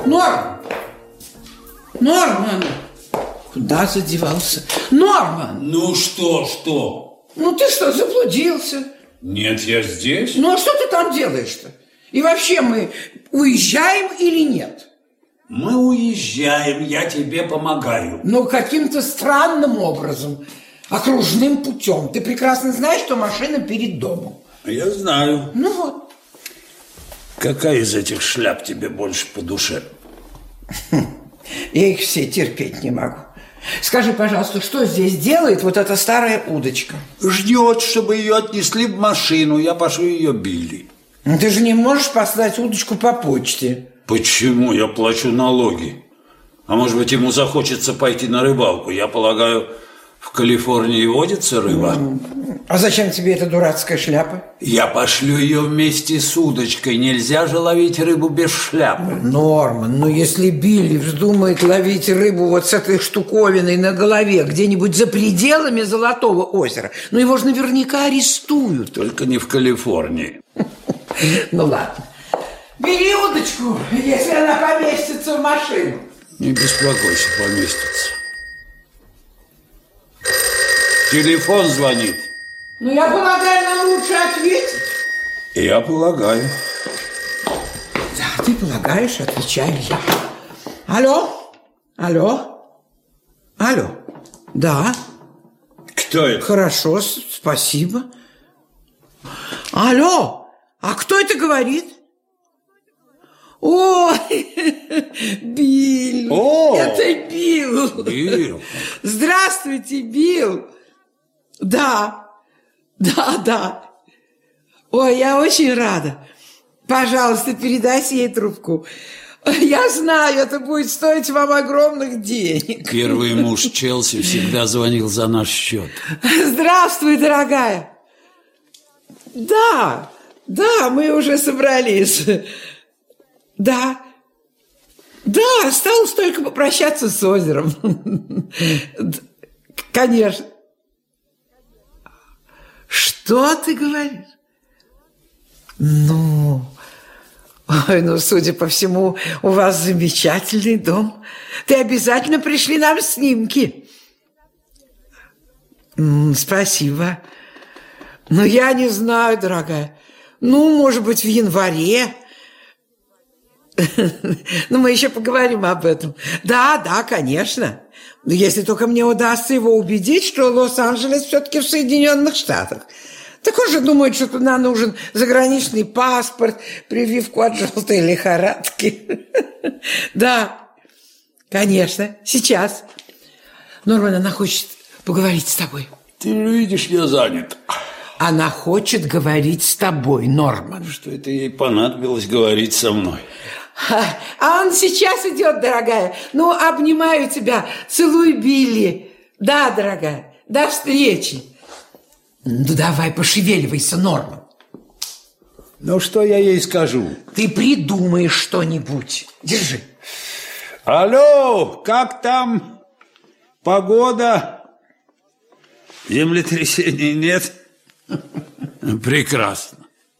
Норман! Норман! Куда задевался? Норман! Ну что? Ну ты что, заблудился? Нет, я здесь. Ну а что ты там делаешь-то? И вообще мы уезжаем или нет? Мы уезжаем, я тебе помогаю. Ну каким-то странным образом, окружным путем. Ты прекрасно знаешь, что машина перед домом. Я знаю. Ну вот. Какая из этих шляп тебе больше по душе? Я их все терпеть не могу. Скажи, пожалуйста, что здесь делает вот эта старая удочка? Ждет, чтобы ее отнесли в машину. Я пошлю ее Билли. Ты же не можешь послать удочку по почте. Почему? Я плачу налоги. А может быть, ему захочется пойти на рыбалку. Я полагаю, в Калифорнии водится рыба. А зачем тебе эта дурацкая шляпа? Я пошлю ее вместе с удочкой. Нельзя же ловить рыбу без шляпы. Норман, если Билли вздумает ловить рыбу вот с этой штуковиной на голове где-нибудь за пределами Золотого озера, его же наверняка арестуют. Только не в Калифорнии. Ну ладно. Бери удочку, если она поместится в машину. Не беспокойся, поместится. Телефон звонит. Я полагаю, нам лучше ответить. Я полагаю. Да, ты полагаешь, отвечаю я. Алло? Да. Кто это? Хорошо, спасибо. Алло, а кто это говорит? Ой, Билл. Это Билл. Билл. Здравствуйте, Билл. Да. Ой, я очень рада. Пожалуйста, передайте ей трубку. Я знаю, это будет стоить вам огромных денег. Первый муж Челси всегда звонил за наш счет. Здравствуй, дорогая. Да, мы уже собрались. Да, осталось только попрощаться с озером. Конечно. Что ты говоришь? Судя по всему, у вас замечательный дом. Ты обязательно пришли нам снимки. Спасибо. Я не знаю, дорогая. Может быть, в январе. Мы еще поговорим об этом. Да, конечно. Но если только мне удастся его убедить, что Лос-Анджелес все-таки в Соединенных Штатах. Так он же думает, что туда нужен заграничный паспорт, прививку от желтой лихорадки. Да, конечно, сейчас. Норман, она хочет поговорить с тобой. Ты видишь, я занят. Она хочет говорить с тобой, Норман. Что это ей понадобилось говорить со мной? А он сейчас идет, дорогая. Обнимаю тебя, целуй Билли. Да, дорогая, до встречи. Давай, пошевеливайся, Норман. Что я ей скажу? Ты придумаешь что-нибудь. Держи. Алло, как там погода? Землетрясений нет? Прекрасно.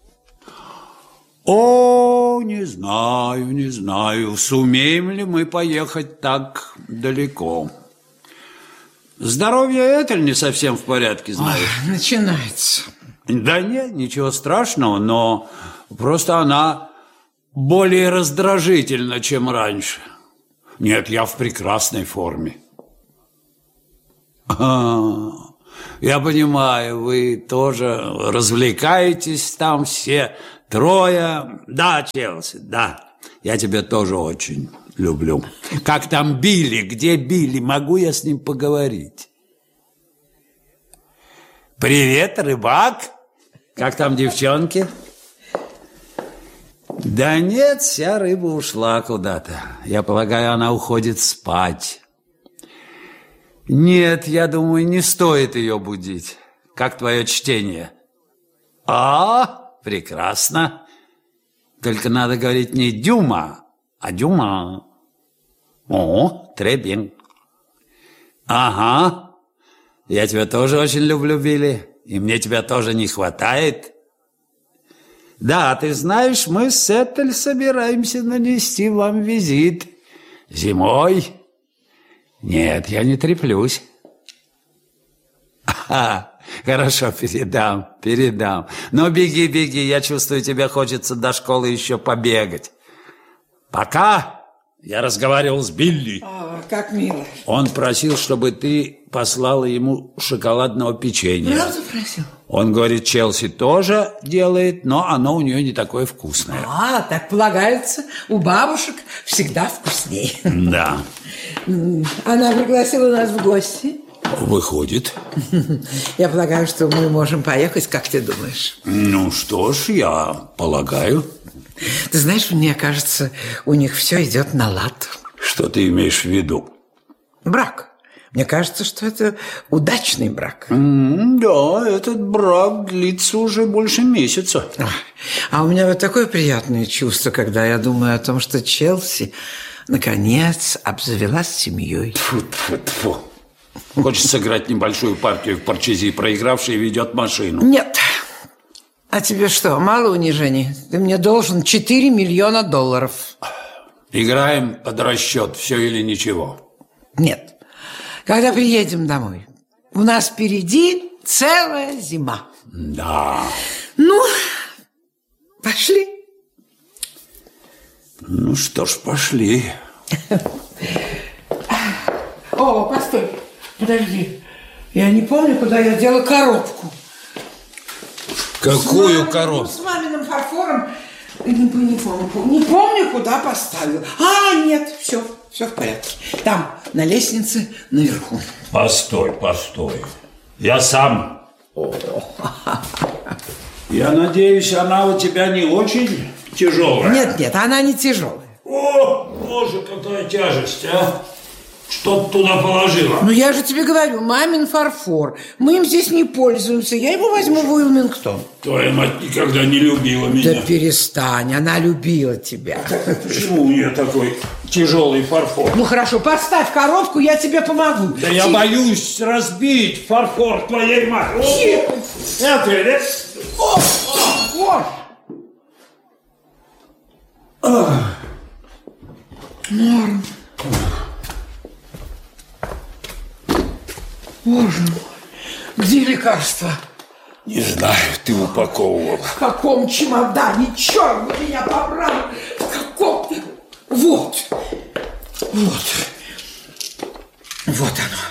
Не знаю, сумеем ли мы поехать так далеко. Здоровье Этель не совсем в порядке, знаешь. Начинается. Да нет, ничего страшного, но просто она более раздражительна, чем раньше. Нет, я в прекрасной форме. Я понимаю, вы тоже развлекаетесь там все трое. Да, Челси, да. Я тебя тоже очень люблю. Как там Билли? Где Билли? Могу я с ним поговорить? Привет, рыбак. Как там девчонки? Да нет, вся рыба ушла куда-то. Я полагаю, она уходит спать. Нет, я думаю, не стоит ее будить. Как твое чтение? Прекрасно. Только надо говорить не Дюма, а Дюма. Très bien. Ага. Я тебя тоже очень люблю, Билли. И мне тебя тоже не хватает. Да, ты знаешь, мы с Этель собираемся нанести вам визит. Зимой? Нет, я не треплюсь. Хорошо, передам. Но беги, я чувствую, тебе хочется до школы еще побегать. Пока. Я разговаривал с Билли. Как мило. Он просил, чтобы ты послала ему шоколадного печенья. Правда просил? Он говорит, Челси тоже делает, но оно у нее не такое вкусное. Так полагается. У бабушек всегда вкуснее. Да. Она пригласила нас в гости. Выходит. Я полагаю, что мы можем поехать, как ты думаешь? Ну что ж, я полагаю. Ты знаешь, мне кажется, у них все идет на лад. Что ты имеешь в виду? Брак. Мне кажется, что это удачный брак. Да, этот брак длится уже больше месяца. А у меня вот такое приятное чувство, когда я думаю о том, что Челси наконец обзавелась семьей. Тьфу. Хочешь сыграть небольшую партию в парчези, проигравший ведет машину? Нет. А тебе что, мало унижений? Ты мне должен $4 миллиона. Играем под расчет, все или ничего. Нет. Когда приедем домой, у нас впереди целая зима. Да. Ну, пошли. Ну что ж, пошли. О, постой, подожди. Я не помню, куда я дела коробку. Какую коробку? С маминым фарфором. Не помню, куда поставил. Нет, все в порядке. Там, на лестнице, наверху. Постой. Я сам. Я надеюсь, она у тебя не очень тяжелая? Нет, она не тяжелая. О, боже, какая тяжесть, а! Что ты туда положила? Ну, я же тебе говорю, мамин фарфор. Мы им здесь не пользуемся. Я его возьму в Уилмингтон. Твоя мать никогда не любила меня. Да перестань, она любила тебя. Почему у нее такой тяжелый фарфор? Ну, хорошо, поставь коробку, я тебе помогу. Да я боюсь разбить фарфор твоей матери. Это, Норм. Боже мой, где лекарства? Не знаю, ты упаковывал. В каком чемодане? Черт бы меня побрал! В каком? Вот оно.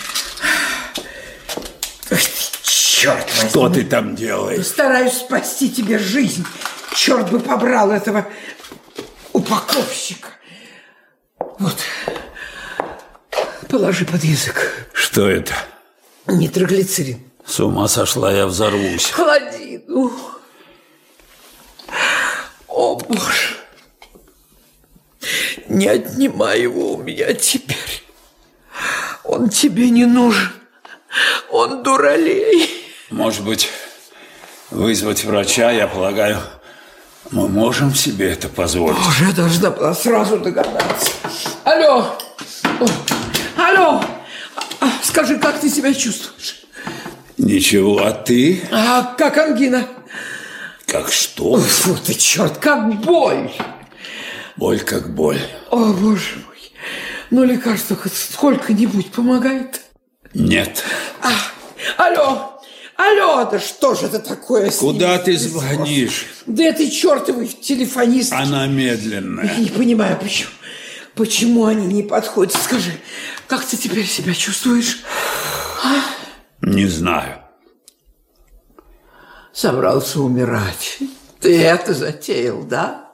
Ах ты, черт возьми. Что ты там делаешь? Стараюсь спасти тебе жизнь. Черт бы побрал этого упаковщика. Вот. Положи под язык. Что это? Нитроглицерин. С ума сошла, я взорвусь. Холоди, ну. О, Боже. Не отнимай его у меня теперь. Он тебе не нужен. Он дуралей. Может быть, вызвать врача, я полагаю, мы можем себе это позволить. Боже, я должна была сразу догадаться. Алло. Алло. Скажи, как ты себя чувствуешь? Ничего, а ты? Как ангина? Как что? Фу ты, черт, как боль. Боль как боль. О, Боже мой. Ну, лекарство хоть сколько-нибудь помогает? Нет. Алло, да что же это такое? Куда ты звонишь? Да это чертовый телефонист. Она медленная. Я не понимаю, почему они не подходят. Скажи, как ты теперь себя чувствуешь? Не знаю. Собрался умирать. Ты это затеял, да?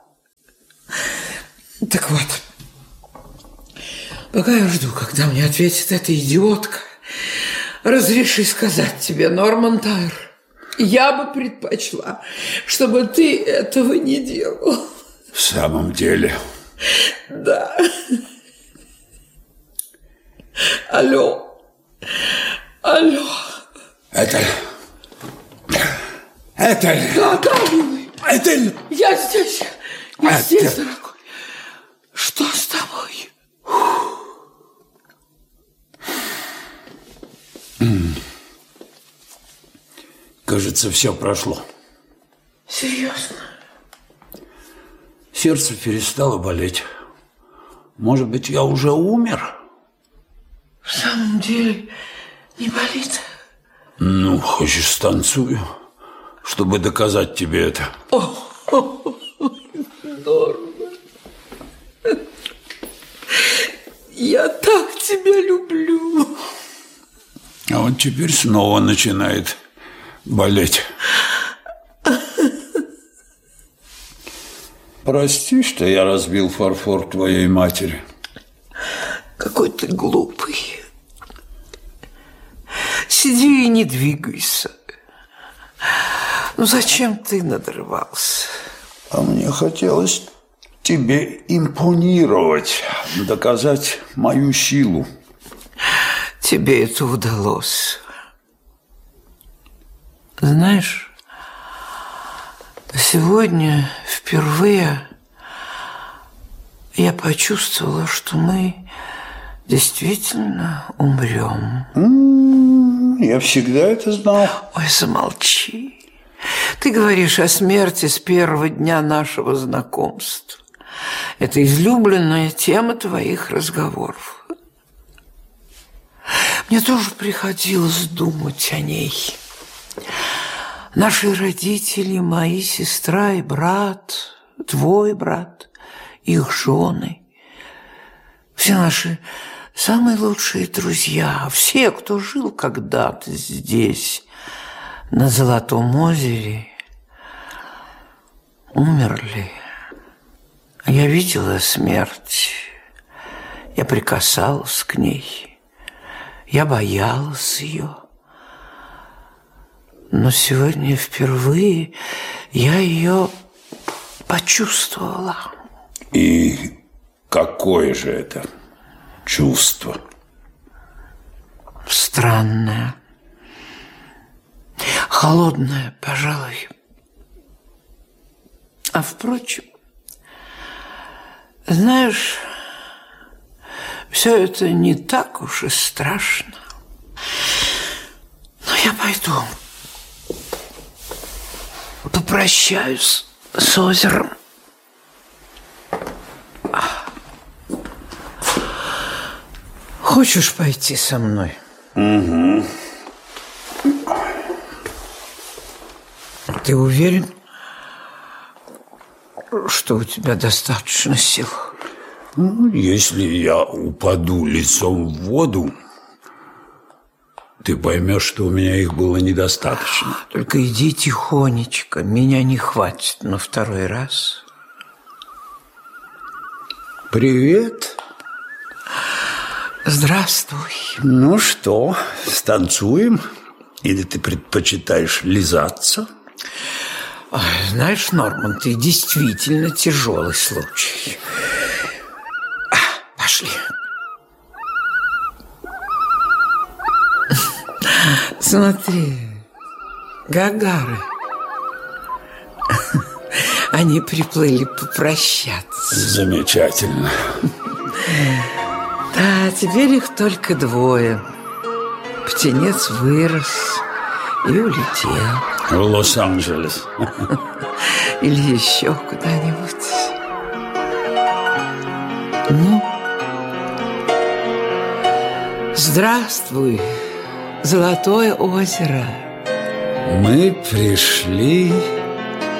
Так вот, пока я жду, когда мне ответит эта идиотка, разреши сказать тебе, Норман Тайр, я бы предпочла, чтобы ты этого не делал. В самом деле? Да. Алло. Этель. Да, милый. Этель. Я здесь, дорогой. Что с тобой? Кажется, все прошло. Серьезно? сердце перестало болеть. Может быть, я уже умер? В самом деле не болит? Ну, хочешь, станцую, чтобы доказать тебе это. Здорово. Я так тебя люблю. А вот теперь снова начинает болеть. Прости, что я разбил фарфор твоей матери. Какой ты глупый. Сиди и не двигайся. Ну зачем ты надрывался? А мне хотелось тебе импонировать, доказать мою силу. Тебе это удалось. Знаешь, сегодня впервые я почувствовала, что мы действительно умрем. Я всегда это знал. Ой, замолчи. Ты говоришь о смерти с первого дня нашего знакомства. Это излюбленная тема твоих разговоров. Мне тоже приходилось думать о ней. Наши родители, мои сестра и брат, твой брат, их жены, все наши самые лучшие друзья, все, кто жил когда-то здесь, на Золотом озере, умерли. Я видела смерть, я прикасалась к ней, я боялась ее. Но сегодня впервые я ее почувствовала. И какое же это чувство? Странное. Холодное, пожалуй. А впрочем, знаешь, все это не так уж и страшно. Но я пойду. Попрощаюсь с озером. Хочешь пойти со мной? Угу. Ты уверен, что у тебя достаточно сил? Ну, если я упаду лицом в воду, ты поймешь, что у меня их было недостаточно. Только иди тихонечко, меня не хватит на второй раз. Привет. Здравствуй. Ну что, станцуем? Или ты предпочитаешь лизаться? Ой, знаешь, Норман, ты действительно тяжелый случай. Пошли. Смотри, гагары. Они приплыли попрощаться. Замечательно. Да, теперь их только двое. Птенец вырос и улетел. В Лос-Анджелес. Или еще куда-нибудь. Ну, здравствуй, Золотое озеро. Мы пришли